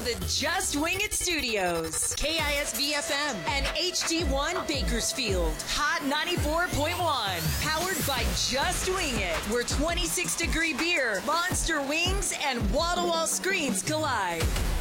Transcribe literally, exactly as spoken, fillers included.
from the Just Wing It studios, K I S B F M and H D one Bakersfield, Hot ninety-four point one, powered by Just Wing It, where twenty-six degree beer, monster wings, and wall-to-wall screens collide.